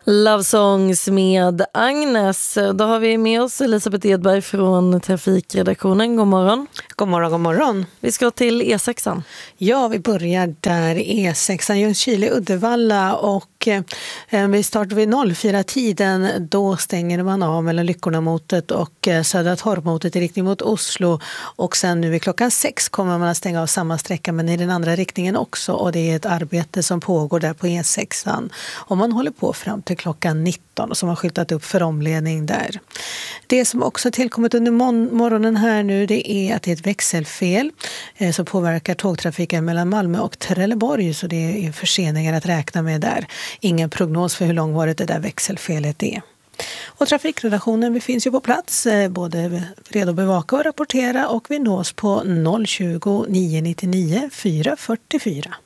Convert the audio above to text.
Love Songs med Agnes. Då har vi med oss Elisabeth Edberg från Trafikredaktionen. God morgon. God morgon, god morgon. Vi ska till E6. Ja, vi börjar där E6, Ljungskile, Uddevalla, och vi startar vid 04-tiden. Då stänger man av mellan Lyckornamotet och Södra Torpmotet i riktning mot Oslo. Och sen nu vid klockan 6 kommer man att stänga av samma sträcka, men i den andra riktningen också. Och det är ett arbete som pågår där på E6. Och man håller på fram till klockan 19 som har skyltat upp för omledning där. Det som också tillkommit under morgonen här nu, det är att det är ett växelfel som påverkar tågtrafiken mellan Malmö och Trelleborg, så det är förseningar att räkna med där. Ingen prognos för hur långvarigt det där växelfelet är. Och trafikredaktionen, vi finns ju på plats, både redo att bevaka och rapportera, och vi nås på 020 999 444.